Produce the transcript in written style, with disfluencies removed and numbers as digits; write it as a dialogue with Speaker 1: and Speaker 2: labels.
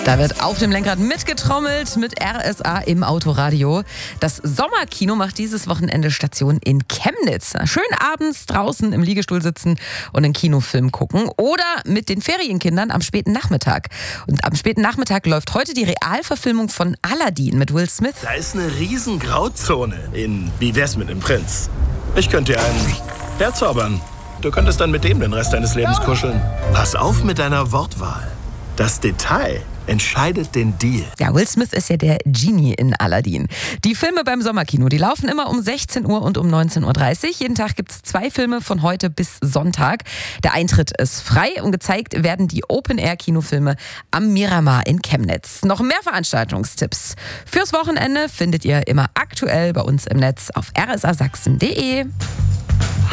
Speaker 1: Da wird auf dem Lenkrad mitgetrommelt mit RSA im Autoradio. Das Sommerkino macht dieses Wochenende Station in Chemnitz. Schön abends draußen im Liegestuhl sitzen und einen Kinofilm gucken oder mit den Ferienkindern am späten Nachmittag. Und am späten Nachmittag läuft heute die Realverfilmung von Aladdin mit Will Smith.
Speaker 2: Da ist eine riesen Grauzone in Wie wär's mit einem Prinz? Ich könnte dir einen herzaubern. Du könntest dann mit dem den Rest deines Lebens kuscheln. Pass auf mit deiner Wortwahl. Das Detail entscheidet den Deal.
Speaker 1: Ja, Will Smith ist ja der Genie in Aladdin. Die Filme beim Sommerkino, die laufen immer um 16 Uhr und um 19.30 Uhr. Jeden Tag gibt es 2 Filme von heute bis Sonntag. Der Eintritt ist frei und gezeigt werden die Open-Air-Kinofilme am Miramar in Chemnitz. Noch mehr Veranstaltungstipps fürs Wochenende findet ihr immer aktuell bei uns im Netz auf rsasachsen.de.